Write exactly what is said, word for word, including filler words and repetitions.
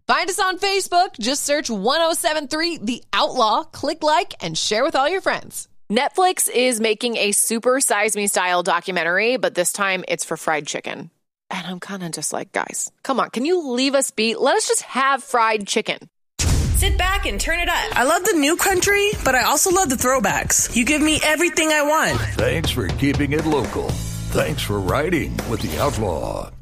Find us on Facebook. Just search one oh seven three The Outlaw. Click like and share with all your friends. Netflix is making a Super Size Me style documentary, but this time it's for fried chicken. And I'm kind of just like, guys, come on. Can you leave us be? Let us just have fried chicken. Sit back and turn it up. I love the new country, but I also love the throwbacks. You give me everything I want. Thanks for keeping it local. Thanks for riding with The Outlaw.